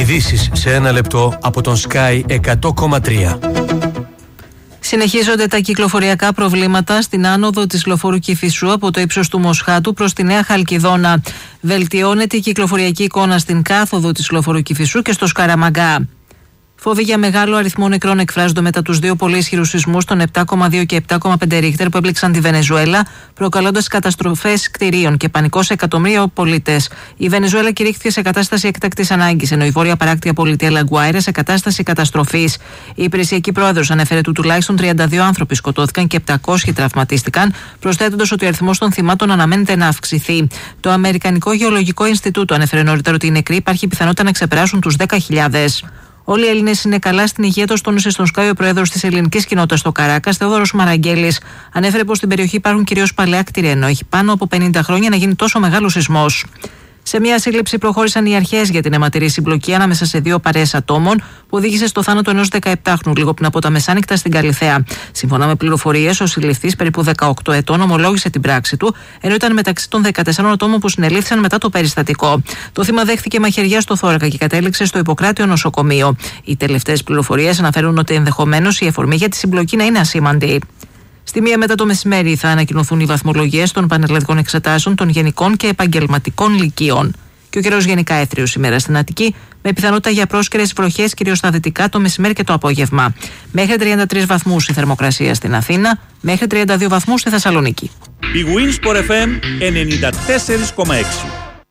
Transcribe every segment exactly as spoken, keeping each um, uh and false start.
Ειδήσεις σε ένα λεπτό από τον Sky εκατό κόμμα τρία. Συνεχίζονται τα κυκλοφοριακά προβλήματα στην άνοδο της λεωφόρου Κηφισού από το ύψος του Μοσχάτου προς τη Νέα Χαλκιδόνα. Βελτιώνεται η κυκλοφοριακή εικόνα στην κάθοδο της λεωφόρου Κηφισού και στο Σκαραμαγκά. Φόβοι για μεγάλο αριθμό νεκρών εκφράζονται μετά τους δύο πολύ ισχυρούς σεισμούς των επτά κόμμα δύο και επτά κόμμα πέντε ρίχτερ που έπληξαν τη Βενεζουέλα, προκαλώντας καταστροφές κτηρίων και πανικό σε εκατομμύρια πολίτες. Η Βενεζουέλα κηρύχθηκε σε κατάσταση έκτακτης ανάγκης, ενώ η βόρεια παράκτια πολιτεία Λαγκουάιρα σε κατάσταση καταστροφής. Η υπηρεσιακή πρόεδρος ανέφερε ότι τουλάχιστον τριάντα δύο άνθρωποι σκοτώθηκαν και επτακόσιοι τραυματίστηκαν, προσθέτοντας ότι ο αριθμός των θυμάτων αναμένεται να αυξηθεί. Το Αμερικανικό Γεωλογικό Ινστιτούτο ανέφερε νωρίτερα ότι οι νεκροί υπάρχει πιθανότητα να ξεπεράσουν τους δέκα χιλιάδες. Όλοι οι Έλληνες είναι καλά στην υγεία τους, τόνισε στον Sky ο πρόεδρος της ελληνικής κοινότητας στο Καράκας, Θεόδωρος Μαραγγέλης. Ανέφερε πως στην περιοχή υπάρχουν κυρίως παλαιά κτίρια, ενώ έχει πάνω από πενήντα χρόνια να γίνει τόσο μεγάλος σεισμός. Σε μια σύλληψη προχώρησαν οι αρχές για την αιματηρή συμπλοκή ανάμεσα σε δύο παρέες ατόμων που οδήγησε στο θάνατο ενός δεκαεπτάχρονου λίγο πριν από τα μεσάνυχτα στην Καλιθέα. Σύμφωνα με πληροφορίες, ο συλληφθής περίπου δεκαοκτώ ετών ομολόγησε την πράξη του, ενώ ήταν μεταξύ των δεκατεσσάρων ατόμων που συνελήφθησαν μετά το περιστατικό. Το θύμα δέχθηκε μαχαιριά στο θώρακα και κατέληξε στο Ιπποκράτιο νοσοκομείο. Οι τελευταίες πληροφορίες αναφέρουν ότι ενδεχομένως η εφορμή για τη συμπλοκή να είναι ασήμαντη. Στη μία μετά το μεσημέρι θα ανακοινωθούν οι βαθμολογίες των πανελλαδικών εξετάσεων των γενικών και επαγγελματικών λυκείων. Και ο καιρός γενικά έθριος σήμερα στην Αττική, με πιθανότητα για πρόσκαιρες βροχές κυρίως στα δυτικά το μεσημέρι και το απόγευμα. Μέχρι τριάντα τρεις βαθμούς η θερμοκρασία στην Αθήνα, μέχρι τριάντα δύο βαθμούς στη Θεσσαλονίκη. Η Winsport εφ εμ ενενήντα τέσσερα κόμμα έξι.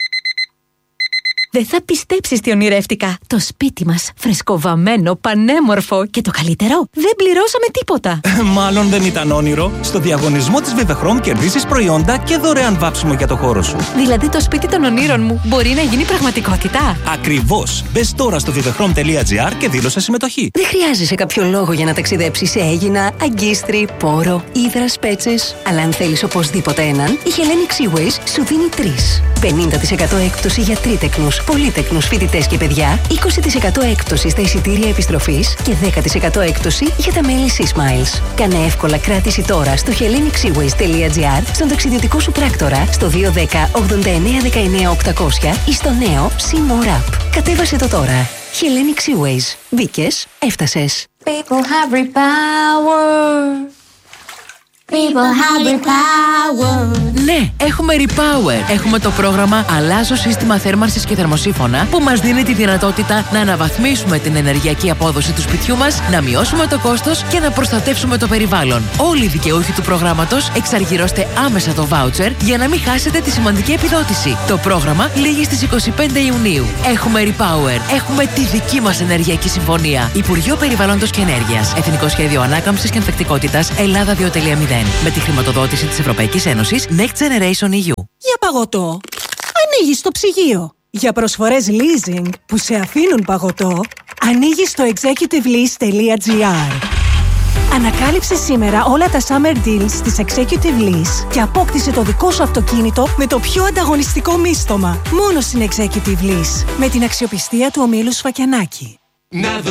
Δεν θα πιστέψεις τι ονειρεύτηκα. Το σπίτι μας, φρεσκοβαμμένο, πανέμορφο και το καλύτερο, δεν πληρώσαμε τίποτα. Μάλλον δεν ήταν όνειρο. Στο διαγωνισμό της Vivechrome κερδίσεις προϊόντα και δωρεάν βάψιμο για το χώρο σου. Δηλαδή το σπίτι των ονείρων μου μπορεί να γίνει πραγματικότητα. Ακριβώς. Μπες τώρα στο vivechrome τελεία gr και δήλωσε συμμετοχή. Δεν χρειάζεσαι κάποιο λόγο για να ταξιδέψεις σε Αίγινα, Αγκίστρι, Πόρο, Ύδρας, Πέτσες. Αλλά αν θέλεις οπωσδήποτε έναν, η Hellenic Seaways σου δίνει τρεις. πενήντα τοις εκατό έκπτωση για τρίτεκνους, πολύτεκνους φοιτητές και παιδιά, είκοσι τοις εκατό έκπτωση στα εισιτήρια επιστροφής και δέκα τοις εκατό έκπτωση για τα μέλη Seasmiles. Κάνε εύκολα κράτηση τώρα στο hellenic seaways τελεία gr, στον ταξιδιωτικό σου πράκτορα, στο δύο ένα μηδέν ογδόντα εννέα δεκαεννέα οκτακόσια ή στο νέο SeaMore App. Κατέβασε το τώρα. Hellenic Seaways. Μπήκες, έφτασες. People have repower. People have repower. Ναι, έχουμε Repower. Έχουμε το πρόγραμμα Αλλάζω σύστημα θέρμανσης και θερμοσύφωνα που μας δίνει τη δυνατότητα να αναβαθμίσουμε την ενεργειακή απόδοση του σπιτιού μας, να μειώσουμε το κόστος και να προστατεύσουμε το περιβάλλον. Όλοι οι δικαιούχοι του προγράμματος εξαργυρώστε άμεσα το voucher για να μην χάσετε τη σημαντική επιδότηση. Το πρόγραμμα λήγει στις είκοσι πέντε Ιουνίου. Έχουμε Repower. Έχουμε τη δική μας ενεργειακή συμφωνία. Υπουργείο Περιβάλλοντος και Ενέργειας. Εθνικό Σχέδιο Ανάκαμψης και Ανθεκτικότητας Ελλάδα δύο κόμμα μηδέν. Με τη χρηματοδότηση της Ευρωπαϊκής Ένωσης Next Generation ι γιου. Για παγωτό, ανοίγεις το ψυγείο. Για προσφορές leasing που σε αφήνουν παγωτό, ανοίγεις το executive lease τελεία gr. Ανακάλυψε σήμερα όλα τα summer deals της Executive Lease και απόκτησε το δικό σου αυτοκίνητο με το πιο ανταγωνιστικό μίστομα. Μόνο στην Executive Lease, με την αξιοπιστία του ομίλου Σφακιανάκη.